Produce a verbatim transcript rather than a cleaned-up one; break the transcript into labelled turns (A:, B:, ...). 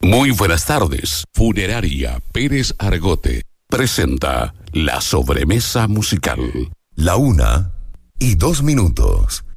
A: Muy buenas tardes. Funeraria Pérez Argote presenta la sobremesa musical.
B: La una y dos minutos.